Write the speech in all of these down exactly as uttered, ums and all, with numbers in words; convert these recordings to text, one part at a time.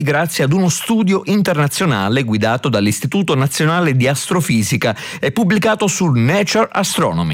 grazie ad uno studio internazionale guidato dall'Istituto Nazionale di Astrofisica e pubblicato su Nature Astronomy.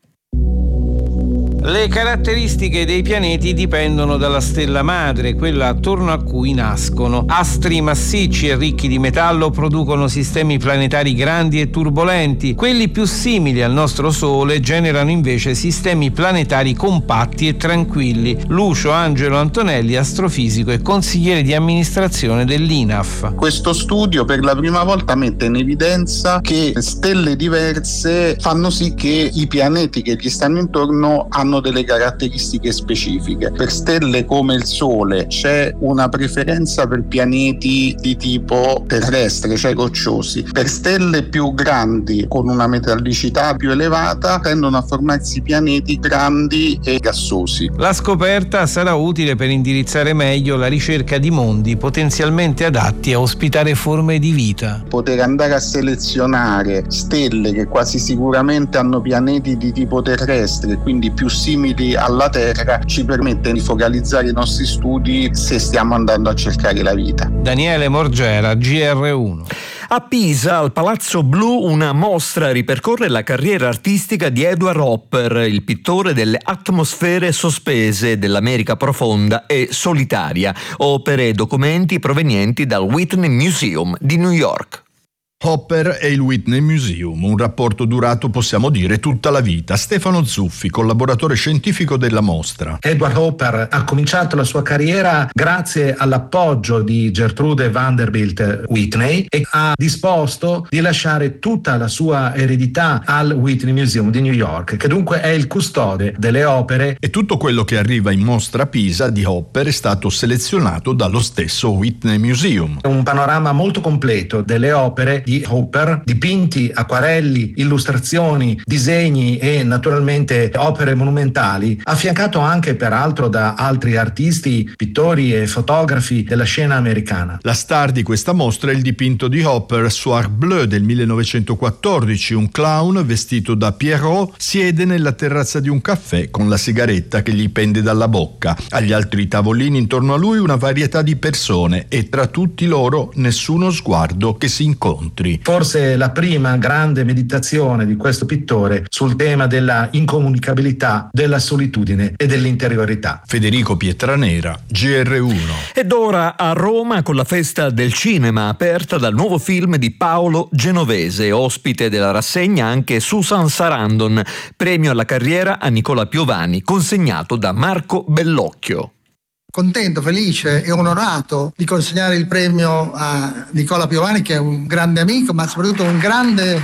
Le caratteristiche dei pianeti dipendono dalla stella madre, quella attorno a cui nascono. Astri massicci e ricchi di metallo producono sistemi planetari grandi e turbolenti. Quelli più simili al nostro Sole generano invece sistemi planetari compatti e tranquilli. Lucio Angelo Antonelli, astrofisico e consigliere di amministrazione dell'I N A F. Questo studio per la prima volta mette in evidenza che stelle diverse fanno sì che i pianeti che gli stanno intorno hanno delle caratteristiche specifiche. Per stelle come il Sole c'è una preferenza per pianeti di tipo terrestre, cioè rocciosi. Per stelle più grandi con una metallicità più elevata tendono a formarsi pianeti grandi e gassosi. La scoperta sarà utile per indirizzare meglio la ricerca di mondi potenzialmente adatti a ospitare forme di vita. Poter andare a selezionare stelle che quasi sicuramente hanno pianeti di tipo terrestre, quindi più simili alla Terra, ci permette di focalizzare i nostri studi se stiamo andando a cercare la vita. Daniele Morgera, G R uno. A Pisa, al Palazzo Blu, una mostra ripercorre la carriera artistica di Edward Hopper, il pittore delle atmosfere sospese dell'America profonda e solitaria, opere e documenti provenienti dal Whitney Museum di New York. Hopper e il Whitney Museum, un rapporto durato, possiamo dire, tutta la vita. Stefano Zuffi, collaboratore scientifico della mostra. Edward Hopper ha cominciato la sua carriera grazie all'appoggio di Gertrude Vanderbilt Whitney e ha disposto di lasciare tutta la sua eredità al Whitney Museum di New York, che dunque è il custode delle opere. E tutto quello che arriva in mostra a Pisa di Hopper è stato selezionato dallo stesso Whitney Museum. Un panorama molto completo delle opere di Hopper, dipinti, acquarelli, illustrazioni, disegni e naturalmente opere monumentali, affiancato anche peraltro da altri artisti, pittori e fotografi della scena americana. La star di questa mostra è il dipinto di Hopper Soir Bleu del millenovecentoquattordici. Un clown vestito da Pierrot siede nella terrazza di un caffè con la sigaretta che gli pende dalla bocca. Agli altri tavolini intorno a lui una varietà di persone e tra tutti loro nessuno sguardo che si incontri. Forse la prima grande meditazione di questo pittore sul tema della incomunicabilità, della solitudine e dell'interiorità. Federico Pietranera, G R uno. Ed ora a Roma con la festa del cinema aperta dal nuovo film di Paolo Genovese, ospite della rassegna anche Susan Sarandon, premio alla carriera a Nicola Piovani, consegnato da Marco Bellocchio. Contento, felice e onorato di consegnare il premio a Nicola Piovani, che è un grande amico, ma soprattutto un grande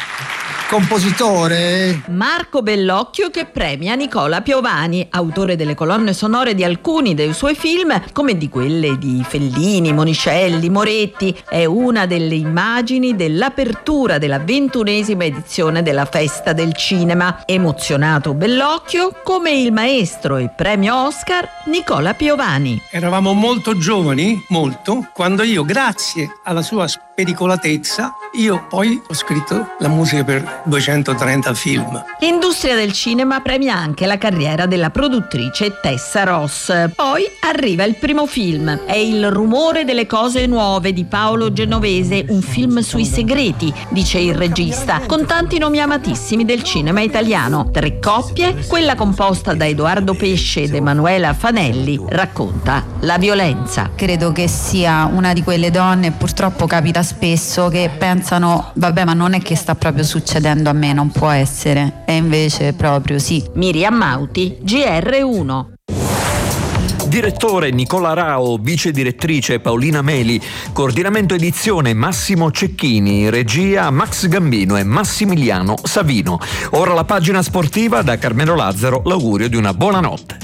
compositore. Marco Bellocchio che premia Nicola Piovani, autore delle colonne sonore di alcuni dei suoi film, come di quelle di Fellini, Monicelli, Moretti. È una delle immagini dell'apertura della ventunesima edizione della Festa del Cinema. Emozionato Bellocchio come il maestro e premio Oscar Nicola Piovani. Eravamo molto giovani, molto, quando io, grazie alla sua spericolatezza, io poi ho scritto la musica per duecentotrenta film. L'industria del cinema premia anche la carriera della produttrice Tessa Ross. Poi arriva il primo film. È Il rumore delle cose nuove di Paolo Genovese, un film sui segreti, dice il regista, con tanti nomi amatissimi del cinema italiano. Tre coppie, quella composta da Edoardo Pesce ed Emanuela Fanelli, racconta la violenza. Credo che sia una di quelle donne, purtroppo capita spesso, che pensano vabbè, ma non è che sta proprio succedendo a me, non può essere, e invece proprio sì. Miriam Mauti, G R uno. Direttore Nicola Rao, vice direttrice Paolina Meli, coordinamento edizione Massimo Cecchini, regia Max Gambino e Massimiliano Savino. Ora la pagina sportiva da Carmelo Lazzaro, l'augurio di una buona notte.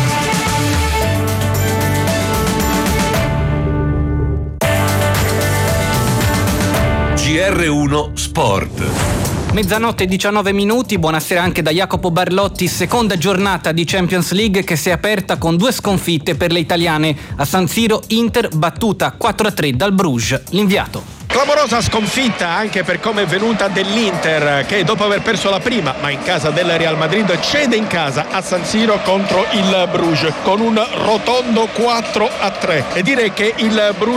G R uno Sport. Mezzanotte e diciannove minuti, buonasera anche da Jacopo Barlotti. Seconda giornata di Champions League che si è aperta con due sconfitte per le italiane. A San Siro Inter battuta quattro a tre dal Bruges. L'inviato. Clamorosa sconfitta anche per come è venuta dell'Inter, che dopo aver perso la prima ma in casa del Real Madrid cede in casa a San Siro contro il Bruges con un rotondo quattro a tre, e dire che il Bruges